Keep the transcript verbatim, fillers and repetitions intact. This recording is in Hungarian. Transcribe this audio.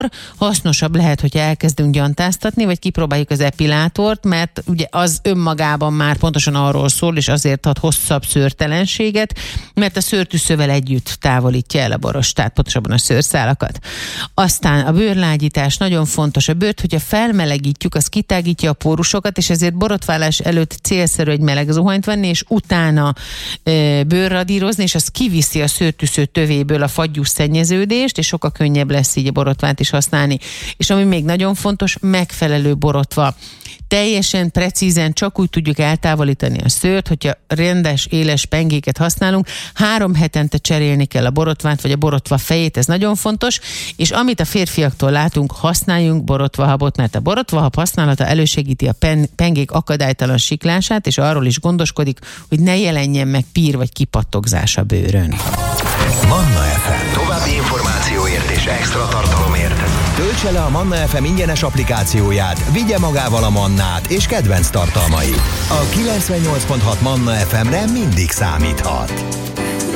akkor hasznosabb lehet, hogyha elkezdünk gyantáztatni, vagy kipróbáljuk az epilátort, mert ugye az önmagában már pontosan arról szól, és azért ad hosszabb szőrtelenséget, mert a szőrtűzővel együtt távolítja el a borostát, pontosabban a szőrszálakat. Aztán a bőrlágyítás nagyon fontos. A bőrt, hogyha felmelegítjük, az kitágítja a pórusokat, és ezért borotválás előtt célszerű egy meleg zuhanyt venni, és utána e, bőrradírozni, és az kiviszi a szőrtűző tövéből a fagyús szennyeződést, és sokkal könnyebb lesz így a borotvát is használni. És ami még nagyon fontos, megfelelő borotva. Teljesen precízen csak úgy tudjuk eltávolítani a szőrt, hogyha rendes, éles pengéket használunk, három hetente cserélni kell a borotvát, vagy a borotva fejét, ez nagyon fontos, és amit a férfiaktól látunk, használjunk borotvahabot, mert a borotvahab használata elősegíti a pen- pengék akadálytalan siklását, és arról is gondoskodik, hogy ne jelenjen meg pír vagy kipattogzás a bőrön. Manna ef em. További információért és extra tartalomért töltse le a Manna ef em ingyenes applikációját, vigye magával a Mannát és kedvenc tartalmait. A kilencvennyolc pont hat Manna ef emre mindig számíthat.